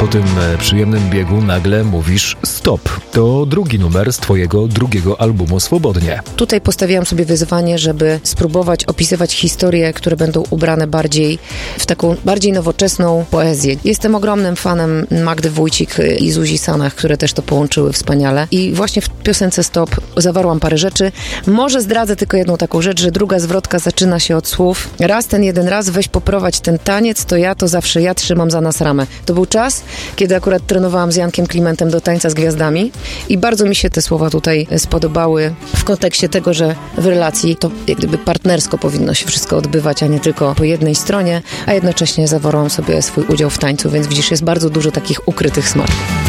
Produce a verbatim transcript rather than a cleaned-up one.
po tym przyjemnym biegu nagle mówisz stop. To drugi numer z twojego drugiego albumu Swobodnie. Tutaj postawiłam sobie wyzwanie, żeby spróbować opisywać historie, które będą ubrane bardziej w taką bardziej nowoczesną poezję. Jestem ogromnym fanem Magdy Wójcik i Zuzi Sanach, które też to połączyły wspaniale. I właśnie w piosence Stop zawarłam parę rzeczy. Może zdradzę tylko jedną taką rzecz, że druga zwrotka zaczyna się od słów: raz ten jeden raz weź poprowadź ten taniec, to ja, to zawsze ja trzymam za nas ramę. To był czas, kiedy akurat trenowałam z Jankiem Klimentem do tańca z gwiazdami i bardzo mi się te słowa tutaj spodobały w kontekście tego, że w relacji to jak gdyby partnersko powinno się wszystko odbywać, a nie tylko po jednej stronie, a jednocześnie zawarłam sobie swój udział w tańcu, więc widzisz, jest bardzo dużo takich ukrytych smaków.